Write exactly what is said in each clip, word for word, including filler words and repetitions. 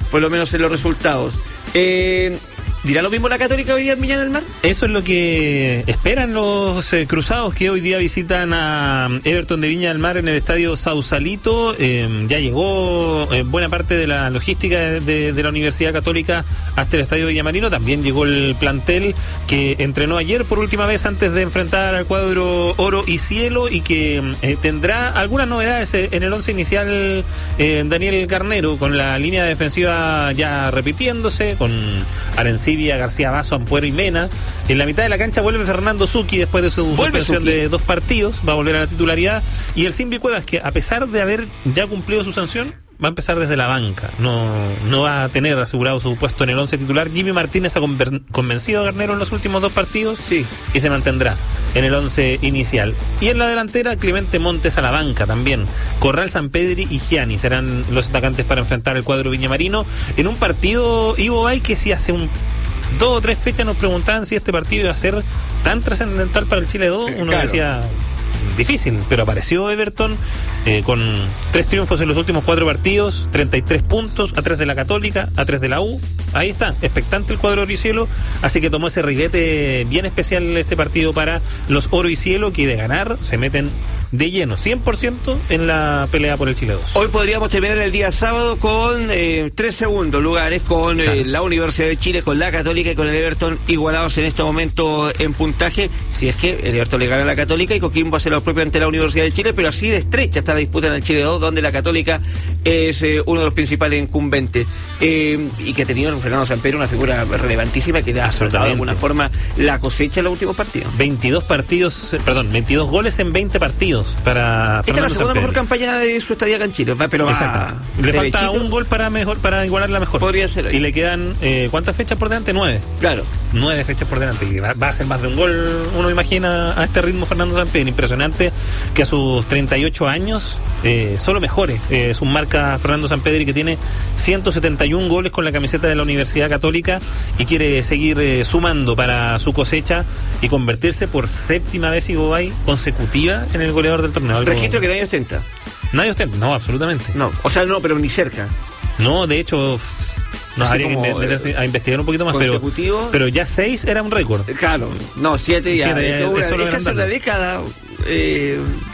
por lo menos en los resultados. Eh... ¿Dirá lo mismo la Católica hoy día en Viña del Mar? Eso es lo que esperan los eh, cruzados que hoy día visitan a Everton de Viña del Mar en el estadio Sausalito. Eh, ya llegó eh, buena parte de la logística de, de, de la Universidad Católica hasta el estadio Villamarino. También llegó el plantel que entrenó ayer por última vez antes de enfrentar al cuadro Oro y Cielo y que eh, tendrá algunas novedades en el once inicial. eh, Daniel Garnero, con la línea defensiva ya repitiéndose, con Arencibia, García Basso, Ampuero y Mena. En la mitad de la cancha vuelve Fernando Zucchi después de su suspensión de dos partidos, va a volver a la titularidad, y el Simbi Cuevas, que a pesar de haber ya cumplido su sanción, va a empezar desde la banca, no, no va a tener asegurado su puesto en el once titular. Jimmy Martínez ha conver- convencido a Garnero en los últimos dos partidos, sí, y se mantendrá en el once inicial. Y en la delantera, Clemente Montes a la banca también. Corral, Sampedri y Gianni serán los atacantes para enfrentar el cuadro viñamarino en un partido, Ivo Bay, que si hace un dos o tres fechas nos preguntaban si este partido iba a ser tan trascendental para el Chile dos, uno claro. decía difícil, pero apareció Everton eh, con tres triunfos en los últimos cuatro partidos, treinta y tres puntos, a tres de la Católica, a tres de la U. Ahí está, expectante el cuadro Oro y Cielo, así que tomó ese ribete bien especial este partido para los Oro y Cielo, que de ganar se meten de lleno, cien por ciento en la pelea por el Chile dos. Hoy podríamos terminar el día sábado con eh, tres segundos lugares, con eh, claro. la Universidad de Chile, con la Católica y con el Everton igualados en este momento en puntaje, si es que el Everton le gana a la Católica y Coquimbo hace lo propio ante la Universidad de Chile, pero así de estrecha está la disputa en el Chile dos, donde la Católica es eh, uno de los principales incumbentes, eh, y que ha tenido Fernando Sampedri una figura relevantísima que le ha soltado de alguna forma la cosecha en los últimos partidos. veintidós partidos, perdón, veintidós goles en veinte partidos para Fernando Esta es la segunda Sampedri. Mejor campaña de su estadía acá en Chile, pero va Exacto. Le falta derechito. un gol para mejor para igualar la mejor. Podría ser hoy. Y le quedan eh, ¿cuántas fechas por delante? Nueve. Claro. Nueve fechas por delante. Y va, va a ser más de un gol, uno imagina, a este ritmo Fernando Sampedri. Impresionante que a sus treinta y ocho años eh, solo mejore. Eh, es un marca Fernando Sampedri, que tiene ciento setenta y un goles con la camiseta de la Universidad Católica y quiere seguir eh, sumando para su cosecha y convertirse por séptima vez, Igobay, consecutiva en el goleador del torneo. Algo... Registro que nadie ostenta. Nadie ostenta, no, absolutamente. No, o sea, no, pero ni cerca. No, de hecho, no, así habría como, que meterse a investigar un poquito más, pero, pero ya seis era un récord. Claro, no, siete ya. Siete, es, una, es casi una década eh,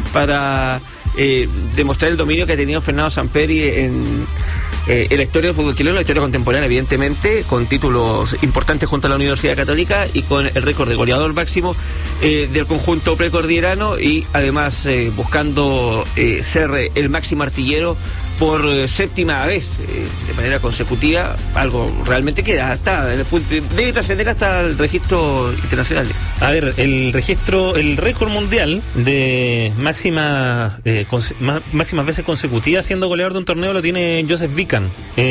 para eh, demostrar el dominio que ha tenido Fernando Sampedri en, eh, en la historia del fútbol chileno, la historia contemporánea, evidentemente, con títulos importantes junto a la Universidad Católica y con el récord de goleador máximo eh, del conjunto precordillerano, y además eh, buscando eh, ser el máximo artillero por eh, séptima vez eh, de manera consecutiva, algo realmente que hasta el fútbol, debe trascender hasta el registro internacional. A ver, el registro, el récord mundial de máxima eh, conse- má- máximas veces consecutivas siendo goleador de un torneo lo tiene Josef Vican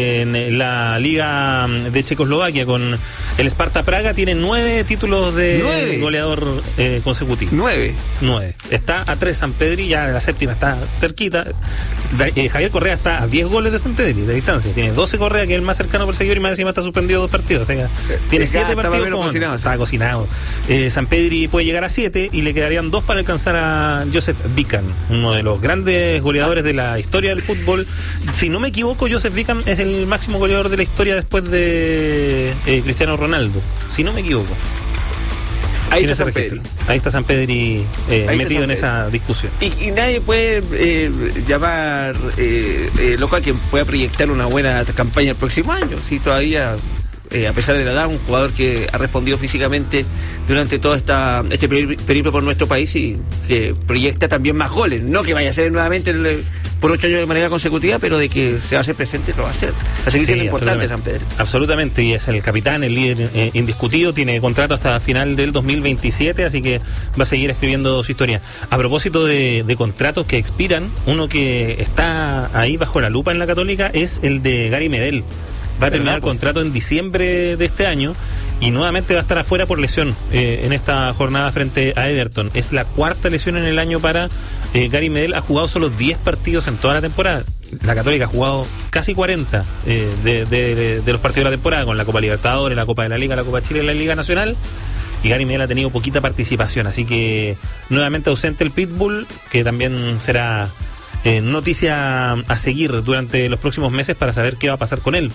en la Liga de Checoslovaquia con el Sparta Praga. Tiene nueve títulos de ¿Nueve? goleador eh, consecutivo. Nueve. Nueve. Está a tres Sampedri, ya de la séptima está cerquita. Da- eh, Javier Correa está a diez goles de Sampedri de distancia. Tiene doce Correa, que es el más cercano perseguidor, y más encima está suspendido dos partidos. O sea, tiene siete está partidos. menos Con, cocinado, está sí. cocinado. Eh, Sampedri puede llegar a siete y le quedarían dos para alcanzar a Josef Vican, uno de los grandes goleadores de la historia del fútbol. Si no me equivoco, Josef Vican es el máximo goleador de la historia después de eh, Cristiano Ronaldo. Si no me equivoco. Ahí Tiene está ese Sampedri. registro. Ahí está Sampedri eh, Ahí metido está en esa discusión. Y, y nadie puede eh, llamar eh, eh, loco a quien pueda proyectar una buena campaña el próximo año. Si todavía, eh, a pesar de la edad, un jugador que ha respondido físicamente durante todo esta, este peri- periplo por nuestro país y que proyecta también más goles. No que vaya a ser nuevamente el, por ocho años de manera consecutiva, pero de que se va a hacer presente, lo va a hacer. Va a seguir siendo Sí, importante absolutamente. Sampedri. Absolutamente, y es el capitán, el líder eh, indiscutido, tiene contrato hasta final del dos mil veintisiete, así que va a seguir escribiendo su historia. A propósito de, de contratos que expiran, uno que está ahí bajo la lupa en la Católica es el de Gary Medel. Va a terminar el contrato en diciembre de este año y nuevamente va a estar afuera por lesión eh, en esta jornada frente a Everton. Es la cuarta lesión en el año para eh, Gary Medel. Ha jugado solo diez partidos en toda la temporada. La Católica ha jugado casi cuarenta eh, de, de, de los partidos de la temporada, con la Copa Libertadores, la Copa de la Liga, la Copa Chile y la Liga Nacional. Y Gary Medel ha tenido poquita participación, así que nuevamente ausente el Pitbull, que también será eh, noticia a seguir durante los próximos meses para saber qué va a pasar con él.